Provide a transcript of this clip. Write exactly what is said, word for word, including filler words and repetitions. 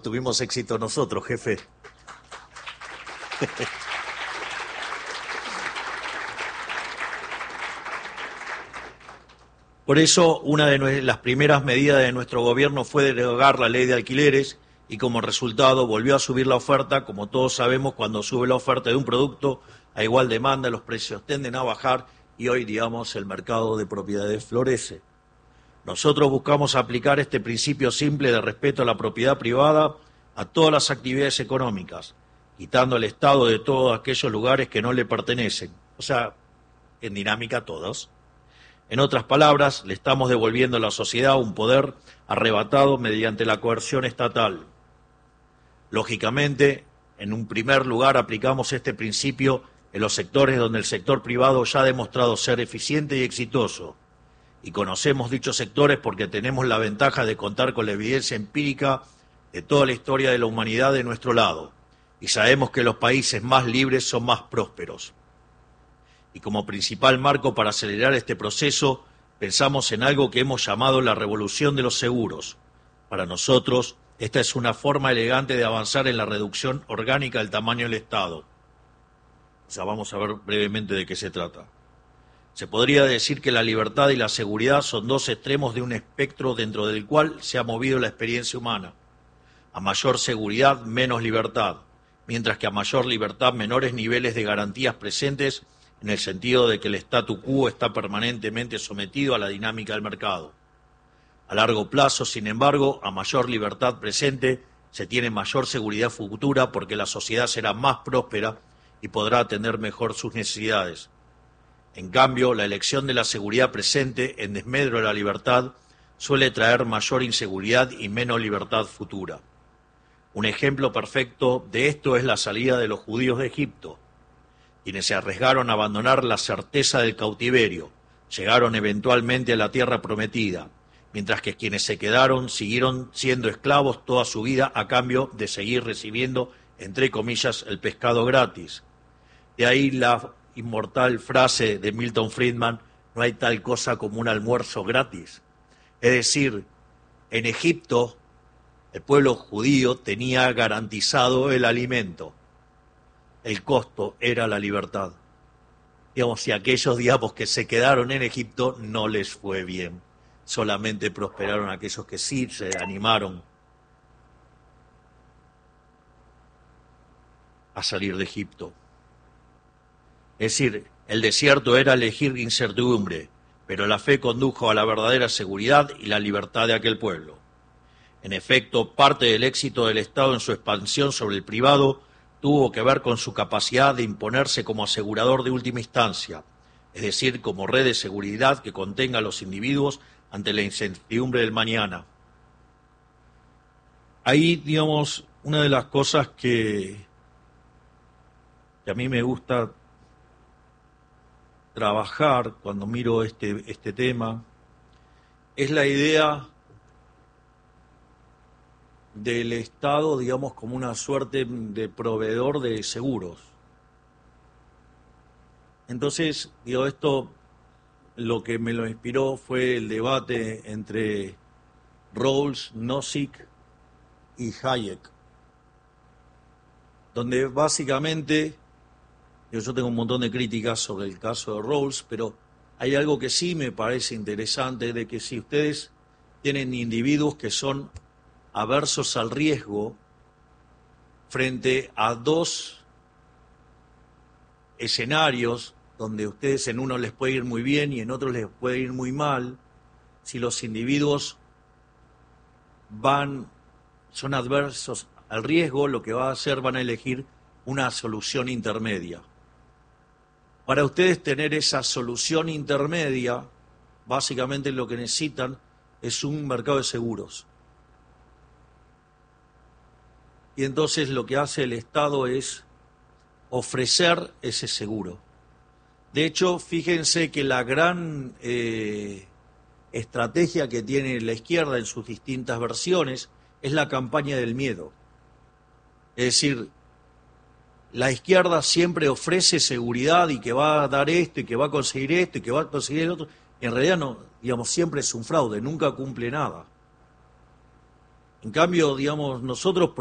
Tuvimos éxito nosotros, jefe. Por eso, una de las primeras medidas de nuestro gobierno fue derogar la ley de alquileres y como resultado volvió a subir la oferta. Como todos sabemos, cuando sube la oferta de un producto a igual demanda, los precios tienden a bajar y hoy, digamos, el mercado de propiedades florece. Nosotros buscamos aplicar este principio simple de respeto a la propiedad privada a todas las actividades económicas, quitando al Estado de todos aquellos lugares que no le pertenecen, o sea, en dinámica todos. En otras palabras, le estamos devolviendo a la sociedad un poder arrebatado mediante la coerción estatal. Lógicamente, en un primer lugar aplicamos este principio en los sectores donde el sector privado ya ha demostrado ser eficiente y exitoso. Y conocemos dichos sectores porque tenemos la ventaja de contar con la evidencia empírica de toda la historia de la humanidad de nuestro lado. Y sabemos que los países más libres son más prósperos. Y como principal marco para acelerar este proceso, pensamos en algo que hemos llamado la revolución de los seguros. Para nosotros, esta es una forma elegante de avanzar en la reducción orgánica del tamaño del Estado. O sea, vamos a ver brevemente de qué se trata. Se podría decir que la libertad y la seguridad son dos extremos de un espectro dentro del cual se ha movido la experiencia humana. A mayor seguridad, menos libertad, mientras que a mayor libertad, menores niveles de garantías presentes en el sentido de que el statu quo está permanentemente sometido a la dinámica del mercado. A largo plazo, sin embargo, a mayor libertad presente, se tiene mayor seguridad futura porque la sociedad será más próspera y podrá atender mejor sus necesidades. En cambio, la elección de la seguridad presente en desmedro de la libertad suele traer mayor inseguridad y menos libertad futura. Un ejemplo perfecto de esto es la salida de los judíos de Egipto, quienes se arriesgaron a abandonar la certeza del cautiverio, llegaron eventualmente a la tierra prometida, mientras que quienes se quedaron siguieron siendo esclavos toda su vida a cambio de seguir recibiendo, entre comillas, el pescado gratis. De ahí la inmortal frase de Milton Friedman, no hay tal cosa como un almuerzo gratis. Es decir, en Egipto el pueblo judío tenía garantizado el alimento. El costo era la libertad. Digamos, si aquellos, digamos, que se quedaron en Egipto no les fue bien. Solamente prosperaron aquellos que sí se animaron a salir de Egipto. Es decir, el desierto era elegir incertidumbre, pero la fe condujo a la verdadera seguridad y la libertad de aquel pueblo. En efecto, parte del éxito del Estado en su expansión sobre el privado tuvo que ver con su capacidad de imponerse como asegurador de última instancia, es decir, como red de seguridad que contenga a los individuos ante la incertidumbre del mañana. Ahí, digamos, una de las cosas que, que a mí me gusta trabajar cuando miro este, este tema es la idea del Estado, digamos, como una suerte de proveedor de seguros. Entonces, digo, esto lo que me lo inspiró fue el debate entre Rawls, Nozick y Hayek, donde básicamente, yo tengo un montón de críticas sobre el caso de Rawls, pero hay algo que sí me parece interesante, de que si ustedes tienen individuos que son aversos al riesgo frente a dos escenarios donde ustedes en uno les puede ir muy bien y en otro les puede ir muy mal, si los individuos van, son adversos al riesgo, lo que va a hacer, van a elegir una solución intermedia. Para ustedes tener esa solución intermedia, básicamente lo que necesitan es un mercado de seguros. Y entonces lo que hace el Estado es ofrecer ese seguro. De hecho, fíjense que la gran eh, estrategia que tiene la izquierda en sus distintas versiones es la campaña del miedo. Es decir, la izquierda siempre ofrece seguridad y que va a dar esto y que va a conseguir esto y que va a conseguir el otro. Y en realidad, no, digamos, siempre es un fraude, nunca cumple nada. En cambio, digamos, nosotros